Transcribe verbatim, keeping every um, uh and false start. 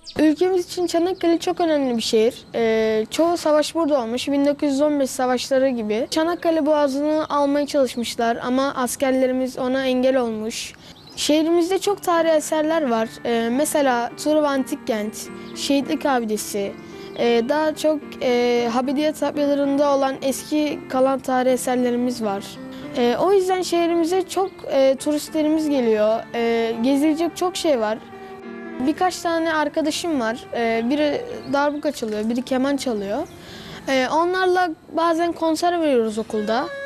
Ülkemiz için Çanakkale çok önemli bir şehir. Ee, çoğu savaş burada olmuş. bin dokuz yüz on beş savaşları gibi. Çanakkale Boğazı'nı almaya çalışmışlar ama askerlerimiz ona engel olmuş. Şehrimizde çok tarihi eserler var. Ee, mesela Truva Antik Kent, Şehitlik Abidesi, ee, daha çok e, Habidiye tabyalarında olan eski kalan tarihi eserlerimiz var. Ee, o yüzden şehrimize çok e, turistlerimiz geliyor. Ee, gezilecek çok şey var. Birkaç tane arkadaşım var. Ee, biri darbuka çalıyor, biri keman çalıyor. Ee, onlarla bazen konser veriyoruz okulda.